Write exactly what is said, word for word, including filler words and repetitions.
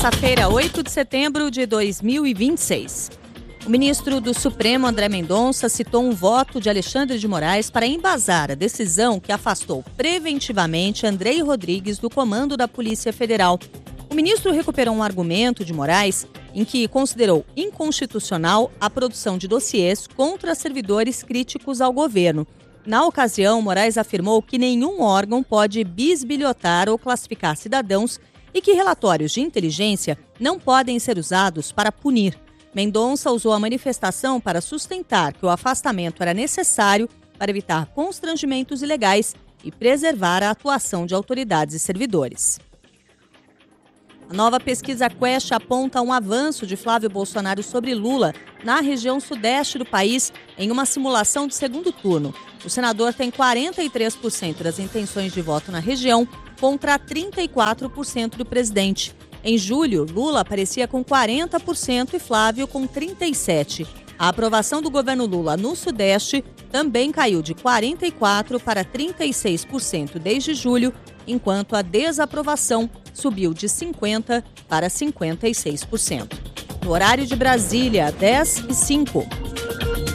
terça-feira, oito de setembro de dois mil e vinte e seis. O ministro do Supremo, André Mendonça, citou um voto de Alexandre de Moraes para embasar a decisão que afastou preventivamente Andrei Rodrigues do comando da Polícia Federal. O ministro recuperou um argumento de Moraes em que considerou inconstitucional a produção de dossiês contra servidores críticos ao governo. Na ocasião, Moraes afirmou que nenhum órgão pode bisbilhotar ou classificar cidadãos e que relatórios de inteligência não podem ser usados para punir. Mendonça usou a manifestação para sustentar que o afastamento era necessário para evitar constrangimentos ilegais e preservar a atuação de autoridades e servidores. A nova pesquisa Quest aponta um avanço de Flávio Bolsonaro sobre Lula na região sudeste do país em uma simulação de segundo turno. O senador tem quarenta e três por cento das intenções de voto na região contra trinta e quatro por cento do presidente. Em julho, Lula aparecia com quarenta por cento e Flávio com trinta e sete por cento. A aprovação do governo Lula no Sudeste também caiu de quarenta e quatro por cento para trinta e seis por cento desde julho, enquanto a desaprovação subiu de cinquenta por cento para cinquenta e seis por cento. No horário de Brasília, dez e cinco.